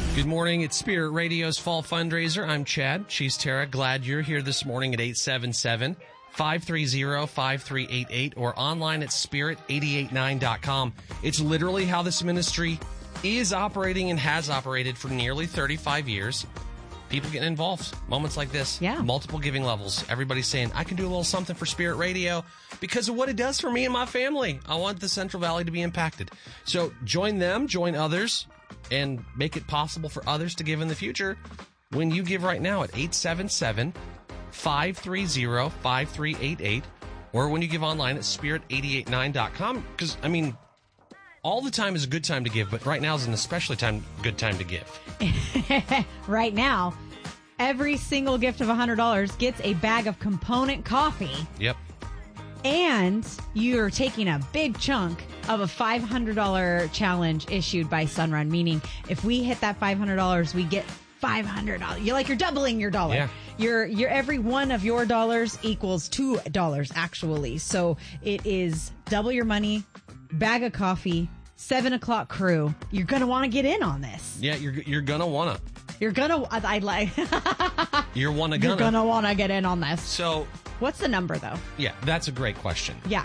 Good morning. It's Spirit Radio's Fall Fundraiser. I'm Chad. She's Tara. Glad you're here this morning at 877-530-5388 or online at spirit889.com. It's literally how this ministry is operating and has operated for nearly 35 years. People getting involved. Moments like this. Yeah. Multiple giving levels. Everybody's saying, I can do a little something for Spirit Radio because of what it does for me and my family. I want the Central Valley to be impacted. So join them, join others, and make it possible for others to give in the future when you give right now at 877-530-5388 or when you give online at spirit889.com. Because, I mean, all the time is a good time to give, but right now is an especially good time to give. Right now, every single gift of $100 gets a bag of component coffee. Yep. And you're taking a big chunk of a $500 challenge issued by Sunrun, meaning if we hit that $500, we get $500. You're doubling your dollar. Yeah. Your every one of your dollars equals $2 actually. So it is double your money, bag of coffee, 7 o'clock crew. You're going to want to get in on this. Yeah, you're going to want to. You're going to, You're going to want to get in on this. So, what's the number though? Yeah, that's a great question. Yeah.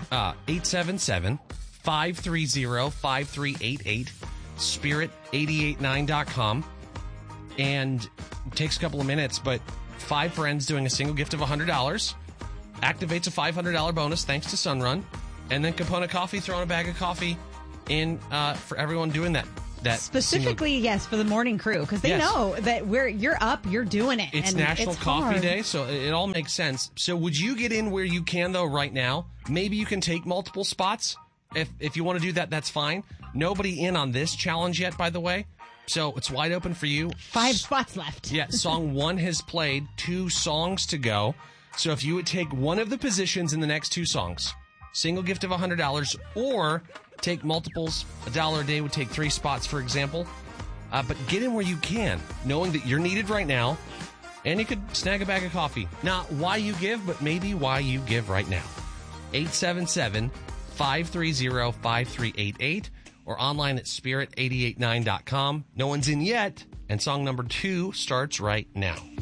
877-530-5388, spirit889.com. And it takes a couple of minutes, but 5 friends doing a single gift of $100 activates a $500 bonus thanks to Sunrun. And then Component Coffee, throwing a bag of coffee in for everyone doing that. Specifically, yes, for the morning crew, because they know that you're up, you're doing it. It's and National it's Coffee hard. Day, so it all makes sense. So would you get in where you can, though, right now? Maybe you can take multiple spots. If you want to do that, that's fine. Nobody in on this challenge yet, by the way. So it's wide open for you. 5 spots left. Yeah, song 1 has played, 2 songs to go. So if you would take one of the positions in the next 2 songs, single gift of $100, or take multiples, $1 a day would take 3 spots, for example. But get in where you can, knowing that you're needed right now, and you could snag a bag of coffee. Not why you give, but maybe why you give right now. 877-530-5388 or online at spirit889.com. No one's in yet, and song number 2 starts right now.